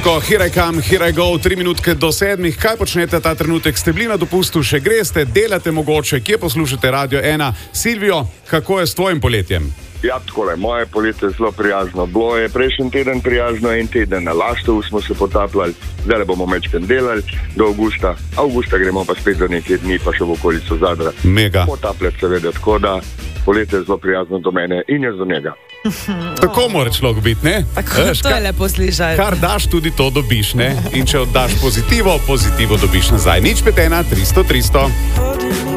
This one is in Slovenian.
muziko, Here I Come, Here I Go, 3 minutke do 7. Kaj počnete ta trenutek? Ste bili na dopustu, še greste, delate mogoče, kje poslušate Radio 1? Silvijo, kako je s tvojim poletjem? Ja, takole, moje poletje je zelo prijazno. Bilo je prejšnji teden prijazno, en teden na Lastovu smo se potapljali, zdaj bomo mečken delali do avgusta. Avgusta gremo pa spet za nekaj dni, pa še v okolico Zadra. Mega. Potapljati seveda, tako da poletje je zelo prijazno do mene in jaz do njega. Tako mora človek biti, ne? Tako, to je lepo slišati. Kar daš, tudi to dobiš, ne? In če oddaš pozitivo, pozitivo dobiš nazaj. 051 300 300.